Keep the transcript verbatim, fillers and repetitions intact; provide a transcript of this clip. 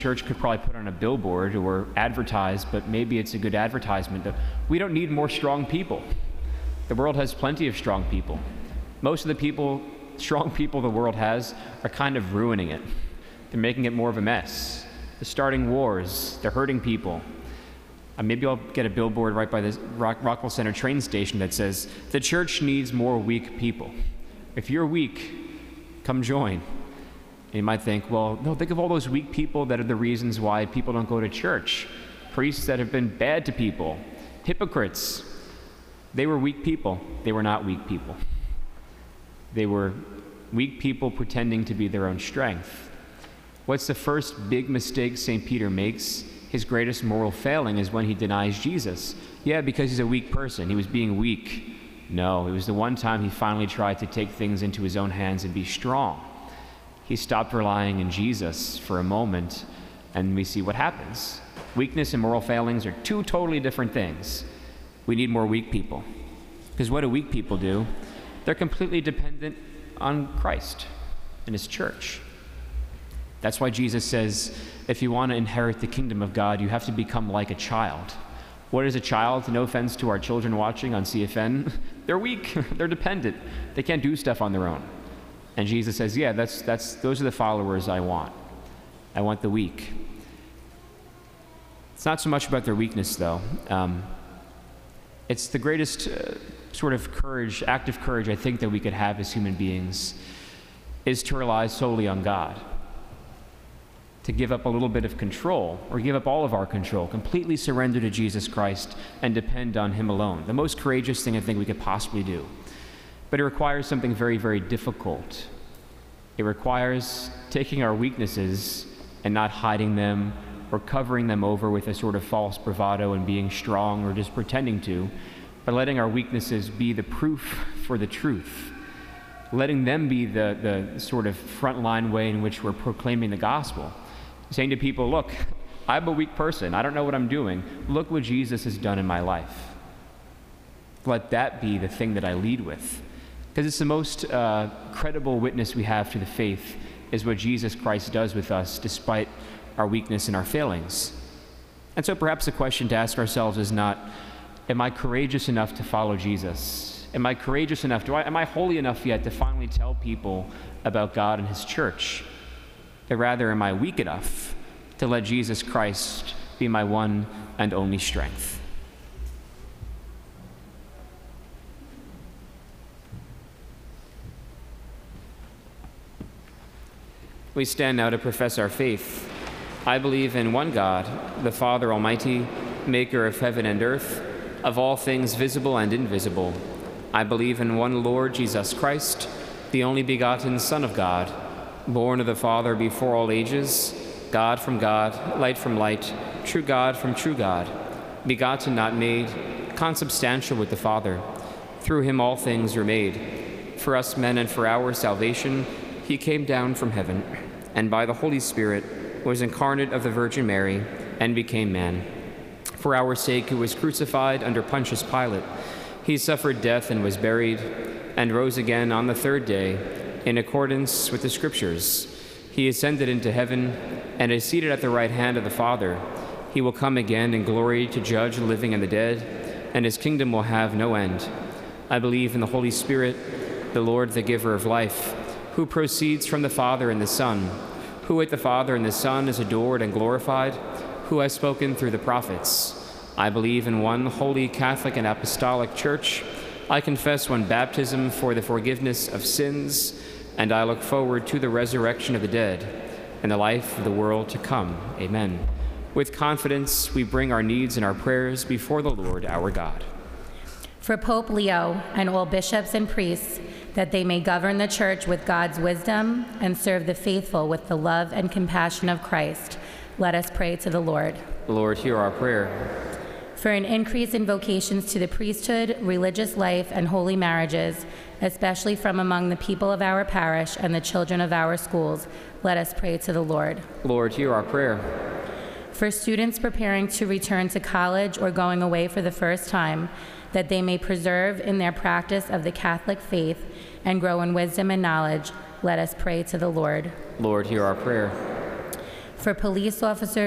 church could probably put on a billboard or advertise, but maybe it's a good advertisement. We don't need more strong people. The world has plenty of strong people. Most of the people, strong people the world has are kind of ruining it. They're making it more of a mess. They're starting wars. They're hurting people. Uh, maybe I'll get a billboard right by the Rock- Rockwell Center train station that says, "The church needs more weak people. If you're weak, come join." And you might think, well, no, think of all those weak people that are the reasons why people don't go to church. Priests that have been bad to people, hypocrites. They were weak people. They were not weak people. They were weak people pretending to be their own strength. What's the first big mistake Saint Peter makes? His greatest moral failing is when he denies Jesus. Yeah, because he's a weak person. He was being weak. No, it was the one time he finally tried to take things into his own hands and be strong. He stopped relying on Jesus for a moment, and we see what happens. Weakness and moral failings are two totally different things. We need more weak people. Because what do weak people do? They're completely dependent on Christ and his church. That's why Jesus says, if you want to inherit the kingdom of God, you have to become like a child. What is a child? No offense to our children watching on C F N. They're weak. They're dependent. They can't do stuff on their own. And Jesus says, yeah, that's, that's, those are the followers I want. I want the weak. It's not so much about their weakness, though. Um, it's the greatest uh, sort of courage, act of courage I think that we could have as human beings is to rely solely on God. To give up a little bit of control, or give up all of our control, completely surrender to Jesus Christ and depend on him alone. The most courageous thing I think we could possibly do. But it requires something very, very difficult. It requires taking our weaknesses and not hiding them or covering them over with a sort of false bravado and being strong or just pretending to, but letting our weaknesses be the proof for the truth. Letting them be the, the sort of frontline way in which we're proclaiming the gospel. Saying to people, look, I'm a weak person. I don't know what I'm doing. Look what Jesus has done in my life. Let that be the thing that I lead with. Because it's the most uh, credible witness we have to the faith is what Jesus Christ does with us despite our weakness and our failings. And so perhaps the question to ask ourselves is not, am I courageous enough to follow Jesus? Am I courageous enough? Do I, am I holy enough yet to finally tell people about God and his church? Or rather, am I weak enough to let Jesus Christ be my one and only strength? We stand now to profess our faith. I believe in one God, the Father Almighty, maker of heaven and earth, of all things visible and invisible. I believe in one Lord Jesus Christ, the only begotten Son of God, born of the Father before all ages, God from God, light from light, true God from true God, begotten, not made, consubstantial with the Father. Through him all things were made. For us men and for our salvation, he came down from heaven, and by the Holy Spirit was incarnate of the Virgin Mary and became man. For our sake, who was crucified under Pontius Pilate, he suffered death and was buried, and rose again on the third day, in accordance with the Scriptures. He ascended into heaven and is seated at the right hand of the Father. He will come again in glory to judge the living and the dead, and his kingdom will have no end. I believe in the Holy Spirit, the Lord, the giver of life, who proceeds from the Father and the Son, who with the Father and the Son is adored and glorified, who has spoken through the prophets. I believe in one holy Catholic and Apostolic Church. I confess one baptism for the forgiveness of sins, and I look forward to the resurrection of the dead and the life of the world to come. Amen. With confidence, we bring our needs and our prayers before the Lord our God. For Pope Leo and all bishops and priests, that they may govern the church with God's wisdom and serve the faithful with the love and compassion of Christ, let us pray to the Lord. Lord, hear our prayer. For an increase in vocations to the priesthood, religious life, and holy marriages, especially from among the people of our parish and the children of our schools, let us pray to the Lord. Lord, hear our prayer. For students preparing to return to college or going away for the first time, that they may preserve in their practice of the Catholic faith and grow in wisdom and knowledge, let us pray to the Lord. Lord, hear our prayer. for police officers